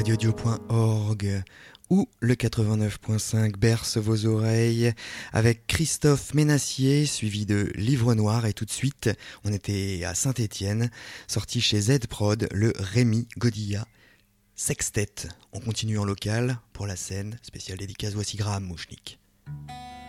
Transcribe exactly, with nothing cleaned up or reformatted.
radiodio point org où le quatre-vingt-neuf point cinq berce vos oreilles avec Christophe Ménassier, suivi de Livre Noir. Et tout de suite, on était à Saint-Étienne, sorti chez Z-Prod, le Rémi Godilla Sextet. On continue en local pour la scène spéciale dédicace. Voici Graham Mouchnik.